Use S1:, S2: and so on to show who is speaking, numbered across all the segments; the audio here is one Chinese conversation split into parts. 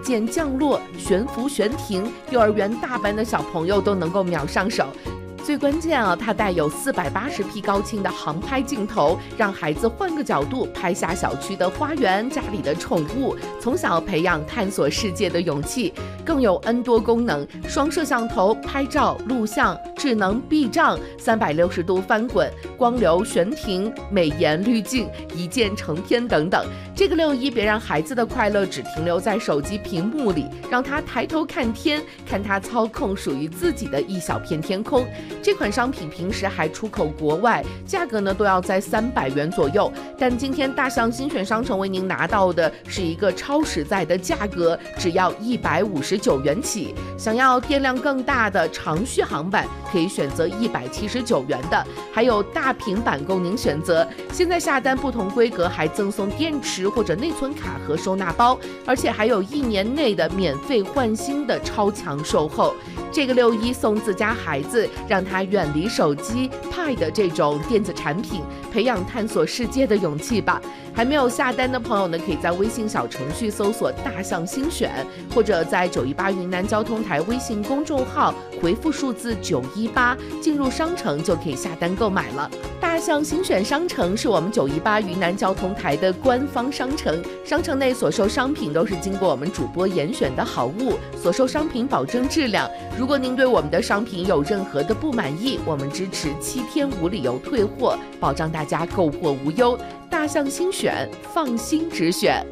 S1: 键降落、悬浮悬停，幼儿园大班的小朋友都能够秒上手。最关键啊，它带有480匹高清的航拍镜头，让孩子换个角度拍下小区的花园、家里的宠物，从小培养探索世界的勇气。更有 N 多功能，双摄像头拍照、录像、智能避障、360度翻滚、光流悬停、美颜滤镜、一键成片等等。这个6·1别让孩子的快乐只停留在手机屏幕里，让他抬头看天，看他操控属于自己的一小片天空。这款商品平时还出口国外，价格呢都要在300元左右，但今天大象新选商城为您拿到的是一个超实在的价格，只要159元起。想要电量更大的长续航版，可以选择179元的，还有大平板供您选择。现在下单不同规格还赠送电池或者内存卡和收纳包，而且还有1年内的免费换新的超强售后。这个6·1送自家孩子，让他远离手机、Pad 这种电子产品，培养探索世界的勇气吧。还没有下单的朋友呢，可以在微信小程序搜索大象新选，或者在918云南交通台微信公众号回复数字918进入商城就可以下单购买了。大象新选商城是我们918云南交通台的官方商城，商城内所售商品都是经过我们主播严选的好物，所售商品保证质量。如果您对我们的商品有任何的不满意，我们支持7天无理由退货，保障大家购货无忧。大象新选，放心直选。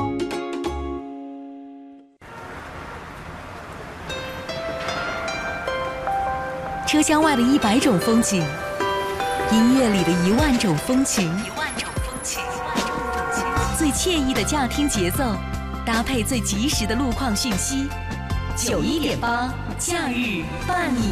S2: 车厢外的100种风景，音乐里的10000种风情，最惬意的驾听节奏，搭配最及时的路况讯息。91.8假日伴你